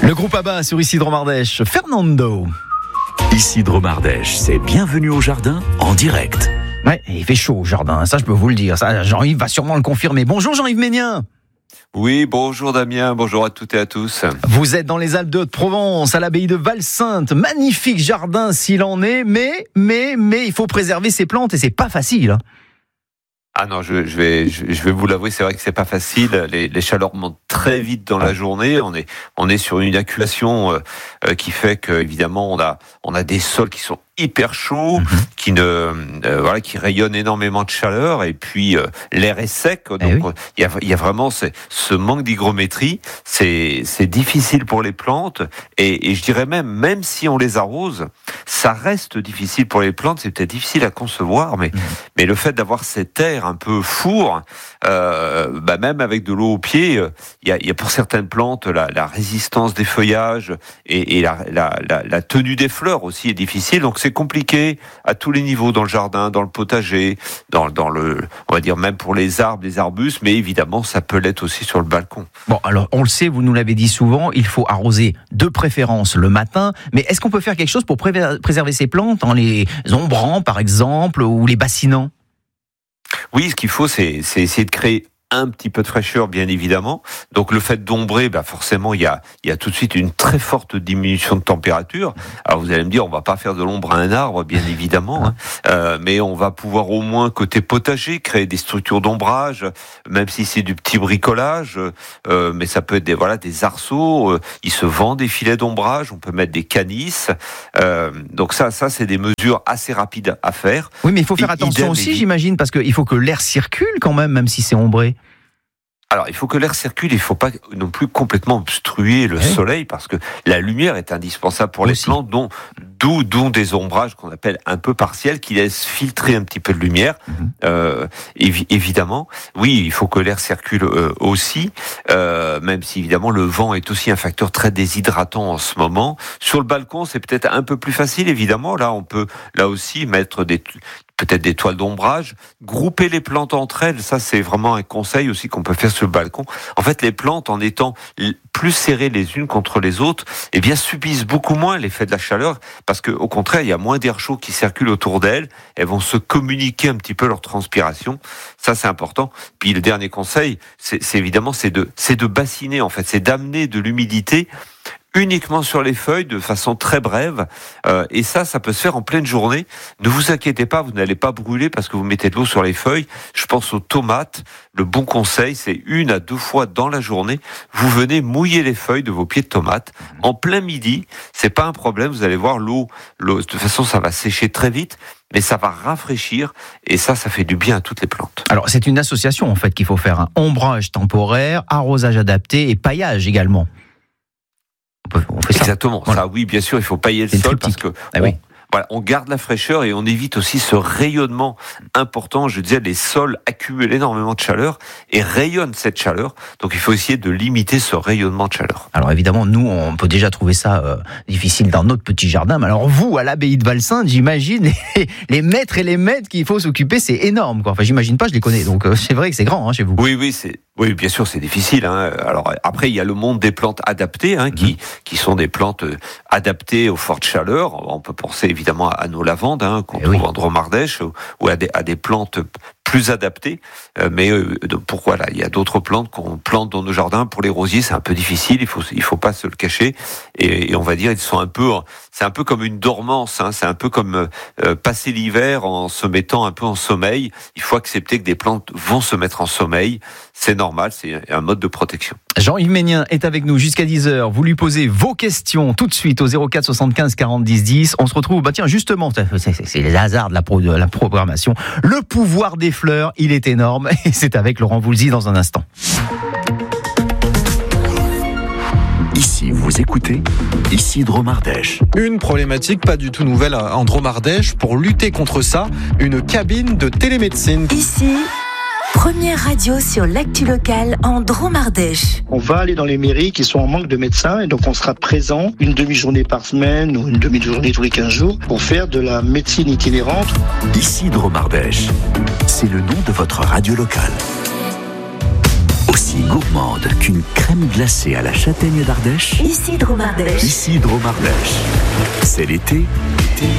Le groupe ABBA sur Ici Dromardèche, Fernando. Ici Dromardèche, c'est Bienvenue au Jardin en direct. Ouais, il fait chaud au jardin, ça je peux vous le dire. Ça, Jean-Yves va sûrement le confirmer. Bonjour Jean-Yves Ménien. Oui, bonjour Damien, bonjour à toutes et à tous. Vous êtes dans les Alpes de Haute-Provence, à l'abbaye de Valsainte. Magnifique jardin s'il en est, mais il faut préserver ses plantes et c'est pas facile. Ah non, je vais vous l'avouer, c'est vrai que c'est pas facile. Les chaleurs montent très vite dans la journée. On est sur une acculation qui fait que évidemment on a des sols qui sont hyper chauds, qui rayonnent énormément de chaleur, et puis l'air est sec. Donc il y a vraiment ce manque d'hygrométrie. C'est difficile pour les plantes, et je dirais même si on les arrose, ça reste difficile pour les plantes. C'est peut-être difficile à concevoir, mais le fait d'avoir cet air un peu fourre, même avec de l'eau au pied, il y a pour certaines plantes la résistance des feuillages et la tenue des fleurs aussi est difficile. Donc c'est compliqué à tous les niveaux, dans le jardin, dans le potager, dans le, on va dire même pour les arbres, les arbustes, mais évidemment ça peut l'être aussi sur le balcon. Bon, alors on le sait, vous nous l'avez dit souvent, il faut arroser de préférence le matin, mais est-ce qu'on peut faire quelque chose pour préserver ces plantes en les ombrant par exemple, ou les bassinant ? Oui, ce qu'il faut, c'est essayer de créer un petit peu de fraîcheur, bien évidemment. Donc le fait d'ombrer, forcément, il y a tout de suite une très forte diminution de température. Alors vous allez me dire, on va pas faire de l'ombre à un arbre, bien évidemment, mais on va pouvoir au moins, côté potager, créer des structures d'ombrage, même si c'est du petit bricolage, mais ça peut être des arceaux. Il se vend des filets d'ombrage, on peut mettre des canisses. Donc ça c'est des mesures assez rapides à faire. Oui, mais il faut faire attention aussi, j'imagine, parce qu'il faut que l'air circule quand même si c'est ombré. Alors, il faut que l'air circule, il ne faut pas non plus complètement obstruer le soleil, parce que la lumière est indispensable pour les plantes, d'où des ombrages qu'on appelle un peu partiels, qui laissent filtrer un petit peu de lumière. Évidemment, oui, il faut que l'air circule aussi, même si évidemment le vent est aussi un facteur très déshydratant en ce moment. Sur le balcon, c'est peut-être un peu plus facile, évidemment. Là, on peut aussi mettre peut-être des toiles d'ombrage, grouper les plantes entre elles, ça c'est vraiment un conseil aussi qu'on peut faire sur le balcon. En fait, les plantes, en étant plus serrées les unes contre les autres, subissent beaucoup moins l'effet de la chaleur, parce qu'au contraire, il y a moins d'air chaud qui circule autour d'elles, elles vont se communiquer un petit peu leur transpiration, ça c'est important. Puis le dernier conseil, c'est de bassiner, en fait, c'est d'amener de l'humidité uniquement sur les feuilles de façon très brève, et ça peut se faire en pleine journée. Ne vous inquiétez pas, vous n'allez pas brûler parce que vous mettez de l'eau sur les feuilles. Je pense aux tomates. Le bon conseil, c'est 1 à 2 fois dans la journée, vous venez mouiller les feuilles de vos pieds de tomates en plein midi. C'est pas un problème, vous allez voir, l'eau de toute façon ça va sécher très vite, mais ça va rafraîchir, et ça fait du bien à toutes les plantes. Alors c'est une association en fait qu'il faut faire, ombrage temporaire, arrosage adapté et paillage également. On fait ça. Exactement. Voilà. Ça, oui, bien sûr, il faut pailler le sol parce que on garde la fraîcheur et on évite aussi ce rayonnement important. Je disais, les sols accumulent énormément de chaleur et rayonnent cette chaleur. Donc, il faut essayer de limiter ce rayonnement de chaleur. Alors, évidemment, nous, on peut déjà trouver ça difficile dans notre petit jardin. Mais alors, vous, à l'abbaye de Valsainte, j'imagine, les mètres et les mètres qu'il faut s'occuper, c'est énorme, quoi. Enfin, j'imagine pas, je les connais. Donc, c'est vrai que c'est grand, chez vous. Oui, bien sûr, c'est difficile. Alors après, il y a le monde des plantes adaptées, qui sont des plantes adaptées aux fortes chaleurs. On peut penser évidemment à nos lavandes, qu'on trouve en Dromardèche, ou à des plantes plus adaptées. Mais pourquoi là, il y a d'autres plantes qu'on plante dans nos jardins. Pour les rosiers, c'est un peu difficile. Il faut pas se le cacher. Et on va dire, c'est un peu comme une dormance. C'est un peu comme passer l'hiver en se mettant un peu en sommeil. Il faut accepter que des plantes vont se mettre en sommeil. C'est normal, c'est un mode de protection. Jean-Yves Ménien est avec nous jusqu'à 10h. Vous lui posez vos questions tout de suite au 04 75 40 10 10. On se retrouve, justement, c'est les hasards de la programmation. Le pouvoir des fleurs, il est énorme. Et c'est avec Laurent Voulzy dans un instant. Ici, vous écoutez Ici Dromardèche. Une problématique pas du tout nouvelle en Dromardèche. Pour lutter contre ça, une cabine de télémédecine. Ici, première radio sur l'actu locale en Dromardèche. On va aller dans les mairies qui sont en manque de médecins, et donc on sera présent une demi-journée par semaine ou une demi-journée tous les 15 jours pour faire de la médecine itinérante. Ici Dromardèche, c'est le nom de votre radio locale. Aussi aussi gourmande qu'une crème glacée à la châtaigne d'Ardèche. Ici Dromardèche. Ici Dromardèche. C'est l'été,